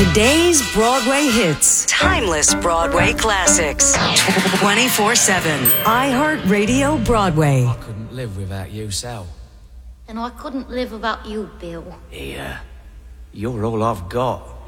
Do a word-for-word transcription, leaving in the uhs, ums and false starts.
Today's Broadway hits. Timeless Broadway classics. twenty-four seven. iHeartRadio Broadway. I couldn't live without you, Sal. And I couldn't live without you, Bill. Yeah. You're all I've got.